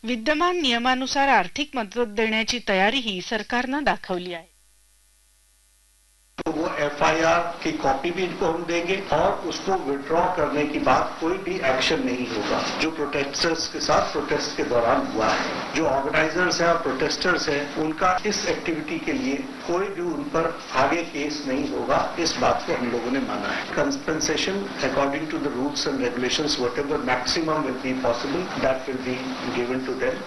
विद्यमान नियमानुसार आर्थिक मदत देण्याची तयारीही सरकारने दाखवली आहे। तो वो एफआईआर की कॉपी भी इनको हम देंगे और उसको विड्रॉ करने की बात कोई भी एक्शन नहीं होगा जो प्रोटेस्टर्स के साथ प्रोटेस्ट के दौरान हुआ है। जो ऑर्गेनाइजर्स हैं और प्रोटेस्टर्स हैं उनका इस एक्टिविटी के लिए कोई भी उन पर आगे केस नहीं होगा, इस बात को हम लोगों ने माना है। Compensation according to the rules end regulations whatever maximum will be possible that will be given to them.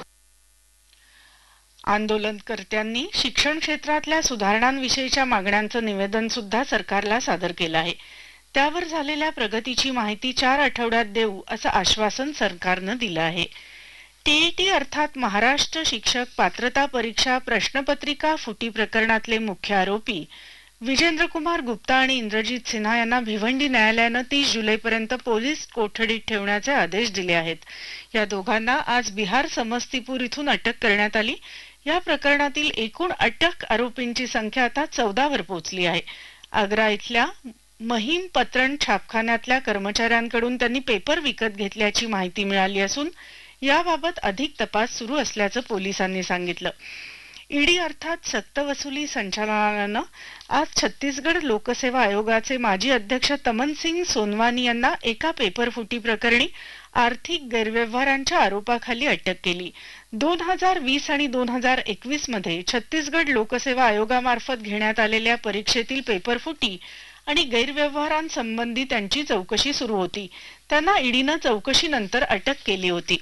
आंदोलनकर्त्यांनी शिक्षण क्षेत्रातल्या सुधारणांविषयीच्या मागण्यांचं निवेदन सुद्धा सरकारला सादर केलं आहे। त्यावर झालेल्या प्रगतीची माहिती 4 आठवड्यात देऊ असं आश्वासन सरकारनं दिलं आहे। टीईटी अर्थात महाराष्ट्र शिक्षक पात्रता परीक्षा प्रश्नपत्रिका फुटी प्रकरणातले मुख्य आरोपी विजेंद्र कुमार गुप्ता आणि इंद्रजीत सिन्हा यांना भिवंडी न्यायालयानं 30 जुलैपर्यंत पोलीस कोठडीत ठेवण्याचे आदेश दिले आहेत। या दोघांना आज बिहार समस्तीपूर इथून अटक करण्यात आली। या प्रकरणातील एकूण अटक आरोपींची संख्या आता 14 वर पोहोचली आहे। आग्रा इथल्या महिम पत्रण छापखान्यातल्या कर्मचाऱ्यांकडून त्यांनी पेपर विकत घेतल्याची माहिती मिळाली असून याबाबत अधिक तपास सुरू असल्याचं पोलिसांनी सांगितलं। ईडी अर्थात सक्तवसुली संचालनालयानं आज छत्तीसगड लोकसेवा आयोगाचे माजी अध्यक्ष तमनसिंग सोनवानी यांना एका पेपरफुटी प्रकरणी आर्थिक गैरव्यवहारांच्या आरोपाखाली अटक केली। 2020 आणि 2021 मध्ये छत्तीसगड लोकसेवा आयोगामार्फत घेण्यात आलेल्या परीक्षेतील पेपरफुटी आणि गैरव्यवहारांसंबंधी त्यांची चौकशी सुरू होती। त्यांना ईडीनं चौकशीनंतर अटक केली होती।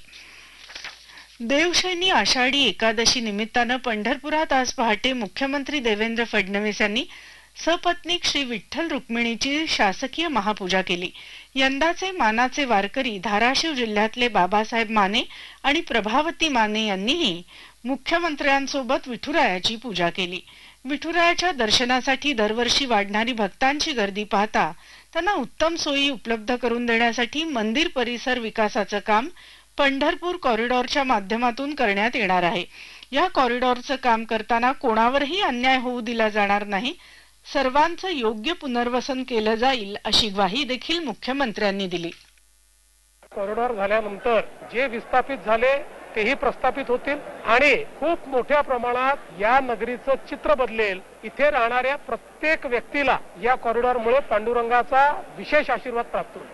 देवशैनी आषाढी एकादशी निमित्तानं पंढरपुरात आज पहाटे मुख्यमंत्री देवेंद्र फडणवीस यांनी सपत्नीक श्री विठ्ठल रुक्मिणीची शासकीय महापूजा केली। यंदाचे मानाचे वारकरी धाराशिव जिल्ह्यातले बाबासाहेब माने आणि प्रभावती माने यांनीही मुख्यमंत्र्यांसोबत विठुरायाची पूजा केली। विठुरायाच्या दर्शनासाठी दरवर्षी वाढणारी भक्तांची गर्दी पाहता त्यांना उत्तम सोयी उपलब्ध करून देण्यासाठी मंदिर परिसर विकासाचं काम पंढरपूर कॉरिडॉरच्या माध्यमातून करण्यात येणार आहे। या कॉरिडॉरचं काम करताना कोणावरही अन्याय होऊ दिला जाणार नाही, सर्वांचं योग्य पुनर्वसन केलं जाईल अशी ग्वाही देखील मुख्यमंत्र्यांनी दिली। कॉरिडॉर झाल्यानंतर जे विस्थापित झाले तेही प्रस्थापित होतील आणि खूप मोठ्या प्रमाणात या नगरीचं चित्र बदलेल। इथे राहणाऱ्या प्रत्येक व्यक्तीला या कॉरिडॉरमुळे पांडुरंगाचा विशेष आशीर्वाद प्राप्त होईल।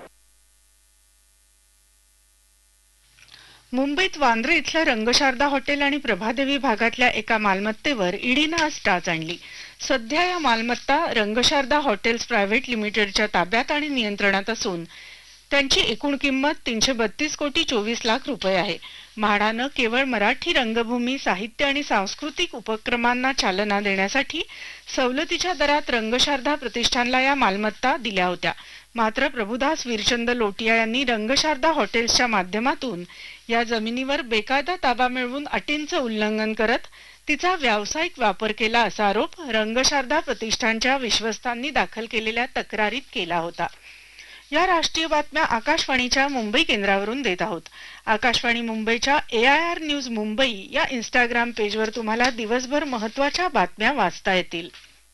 मुंबईत वांद्रे इथल्या रंगशारदा हॉटेल आणि प्रभादेवी भागातल्या एका मालमत्तेवर ईडीनं आज टाच आणली। सध्या या मालमत्ता रंगशारदा हॉटेल्स प्रायव्हेट लिमिटेडच्या ताब्यात आणि नियंत्रणात असून त्यांची एकूण किंमत 332 कोटी 24 लाख रुपये आहे। म्हाडानं केवळ मराठी रंगभूमी साहित्य आणि सांस्कृतिक उपक्रमांना चालना देण्यासाठी सवलतीच्या दरात रंगशारदा प्रतिष्ठानला या मालमत्ता दिल्या होत्या। मात्र प्रभुदास वीरचंद लोटिया यांनी रंगशारदा हॉटेल्सच्या माध्यमातून या जमिनीवर बेकायदा ताबा मिळवून अटींचं उल्लंघन करत तिचा व्यावसायिक वापर केला असा आरोप रंगशारदा प्रतिष्ठानच्या विश्वस्तांनी दाखल केलेल्या तक्रारीत केला होता। या राष्ट्रीय बातम्या आकाशवाणीच्या मुंबई केंद्रावरून देत आहोत। आकाशवाणी मुंबईच्या AIR न्यूज मुंबई या इंस्टाग्राम पेजवर तुम्हाला दिवसभर महत्त्वाच्या बातम्या वाचता येतील।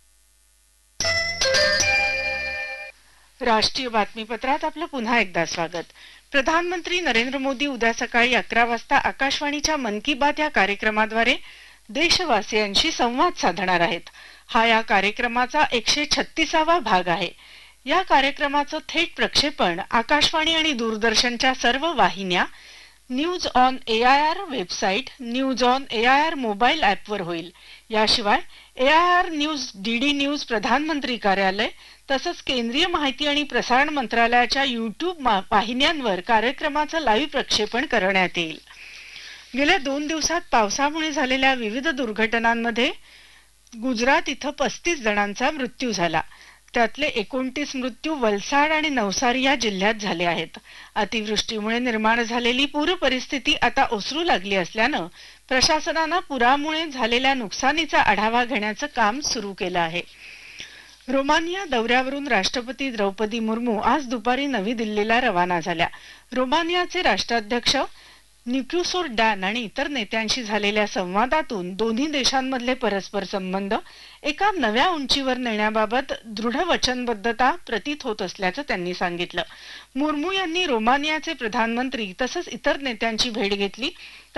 राष्ट्रीय बातमीपत्रात आपलं पुन्हा एकदा स्वागत। प्रधानमंत्री नरेंद्र मोदी उद्या सकाळी 11 वाजता आकाशवाणीच्या मन की बात या कार्यक्रमाद्वारे देशवासियांशी संवाद साधणार आहेत। हा या कार्यक्रमाचा 136वा भाग आहे। या कार्यक्रमाचं थेट प्रक्षेपण आकाशवाणी आणि दूरदर्शनच्या सर्व वाहिन्या, news on AIR website, news on AIR mobile ॲपवर होईल। याशिवाय AIR न्यूज, DD न्यूज, प्रधानमंत्री कार्यालय तसंच केंद्रीय माहिती आणि प्रसारण मंत्रालयाच्या YouTube वाहिन्यांवर कार्यक्रमाचं लाईव्ह प्रक्षेपण करण्यात येईल। गेल्या 2 दिवसात पावसामुळे झालेल्या विविध दुर्घटनांमध्ये गुजरात इथं 35 जणांचा मृत्यू झाला। त्यातले 29 मृत्यू वलसाड आणि नवसारी या जिल्ह्यात झाले आहेत। अतिवृष्टीमुळे निर्माण झालेली पूर परिस्थिती आता ओसरू लागली असल्यानं प्रशासनानं पुरामुळे झालेल्या नुकसानीचा आढावा घेण्याचं काम सुरू केलं आहे। रोमानिया दौऱ्यावरून राष्ट्रपती द्रौपदी मुर्मू आज दुपारी नवी दिल्लीला रवाना झाल्या। रोमानियाचे राष्ट्राध्यक्ष निक्यूसोर डॅन आणि इतर नेत्यांशी झालेल्या संवादातून दोन्ही देशांमधले परस्पर संबंध एका नव्या उंचीवर नेण्याबाबत दृढ वचनबद्धता प्रतीत होत असल्याचं त्यांनी सांगितलं। मुर्मू यांनी रोमानियाचे प्रधानमंत्री तसंच इतर नेत्यांची भेट घेतली।